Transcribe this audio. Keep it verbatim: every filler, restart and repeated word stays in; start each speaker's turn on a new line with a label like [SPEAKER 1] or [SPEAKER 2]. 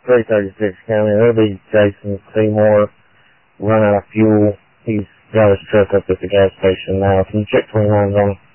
[SPEAKER 1] three thirty-six County. That'll be Jason Seymour. Run out of fuel. He's got his truck up at the gas station now. Can you check twenty-nine's on?